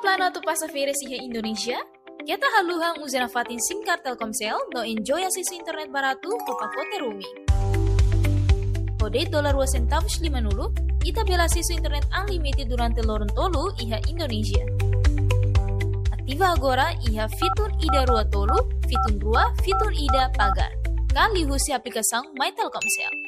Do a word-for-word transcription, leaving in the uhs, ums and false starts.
plano tu passageres iha Indonesia? Kita haluhang uzana fatin SIM card Telkomsel no enjoy akses internet baratu ko pakote roaming. Kode dolar dua centavos lima nulu, ita bela akses internet unlimited durante lorong tolu iha Indonesia. Aktiva agora iha fitur ida rua tolu, fitur rua, fitur ida pagar. Kali husi aplikação My Telkomsel.